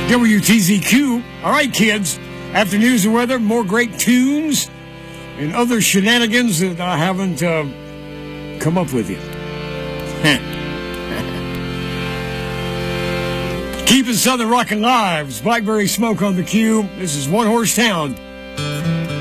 WTZQ. All right, kids. After news and weather, more great tunes and other shenanigans that I haven't come up with yet. Keeping Southern rockin' lives. Blackberry Smoke on the Q. This is One Horse Town.